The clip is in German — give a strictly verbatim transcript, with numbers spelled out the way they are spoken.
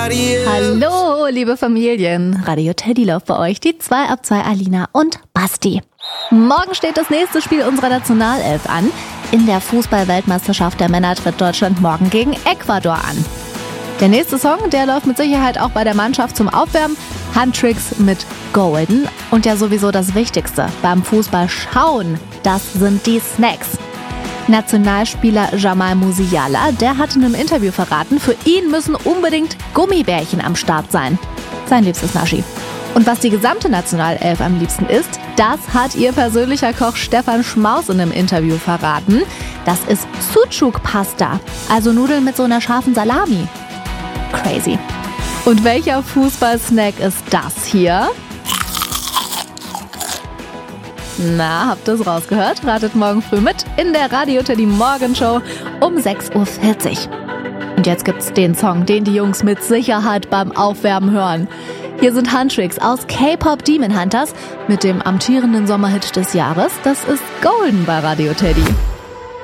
Hallo, liebe Familien. Radio Teddy läuft bei euch, die zwei ab zwei Alina und Basti. Morgen steht das nächste Spiel unserer Nationalelf an. In der Fußball-Weltmeisterschaft der Männer tritt Deutschland morgen gegen Ecuador an. Der nächste Song, der läuft mit Sicherheit auch bei der Mannschaft zum Aufwärmen. Handtricks mit Golden. Und ja sowieso das Wichtigste beim Fußball schauen, das sind die Snacks. Nationalspieler Jamal Musiala, der hat in einem Interview verraten, für ihn müssen unbedingt Gummibärchen am Start sein. Sein liebstes Naschi. Und was die gesamte Nationalelf am liebsten isst, das hat ihr persönlicher Koch Stefan Schmaus in einem Interview verraten. Das ist Sucuk-Pasta, also Nudeln mit so einer scharfen Salami. Crazy. Und welcher Fußballsnack ist das hier? Na, habt ihr es rausgehört? Ratet morgen früh mit in der Radio Teddy Morgenshow um sechs Uhr vierzig. Und jetzt gibt's den Song, den die Jungs mit Sicherheit beim Aufwärmen hören. Hier sind Handtricks aus K-Pop Demon Hunters mit dem amtierenden Sommerhit des Jahres. Das ist Golden bei Radio Teddy.